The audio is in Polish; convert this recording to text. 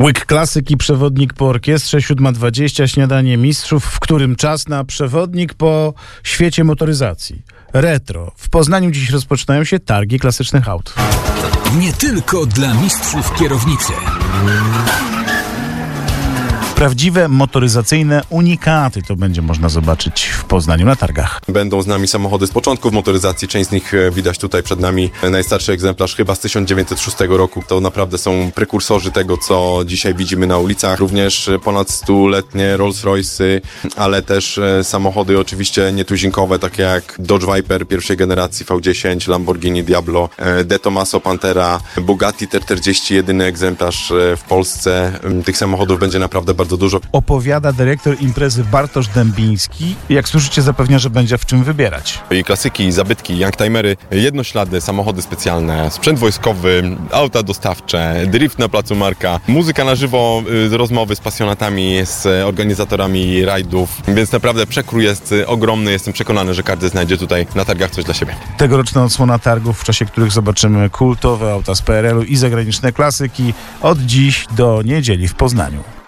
Łyk klasyki, przewodnik po orkiestrze, 7:20, śniadanie mistrzów, w którym czas na przewodnik po świecie motoryzacji. Retro. W Poznaniu dziś rozpoczynają się targi klasycznych aut. Nie tylko dla mistrzów kierownicy. Prawdziwe motoryzacyjne unikaty to będzie można zobaczyć w Poznaniu na targach. Będą z nami samochody z początków motoryzacji, część z nich widać tutaj przed nami. Najstarszy egzemplarz chyba z 1906 roku. To naprawdę są prekursorzy tego, co dzisiaj widzimy na ulicach. Również ponad 100-letnie Rolls-Royce'y, ale też samochody oczywiście nietuzinkowe, takie jak Dodge Viper pierwszej generacji V10, Lamborghini Diablo, De Tomaso Pantera, Bugatti T40, jedyny egzemplarz w Polsce. Tych samochodów będzie naprawdę bardzo dużo. Opowiada dyrektor imprezy Bartosz Dębiński. Jak słyszycie, zapewnia, że będzie w czym wybierać. I klasyki, zabytki, youngtimery, jednoślady, samochody specjalne, sprzęt wojskowy, auta dostawcze, drift na placu Marka, muzyka na żywo, rozmowy z pasjonatami, z organizatorami rajdów, więc naprawdę przekrój jest ogromny. Jestem przekonany, że każdy znajdzie tutaj na targach coś dla siebie. Tegoroczna odsłona targów, w czasie których zobaczymy kultowe auta z PRL-u i zagraniczne klasyki od dziś do niedzieli w Poznaniu.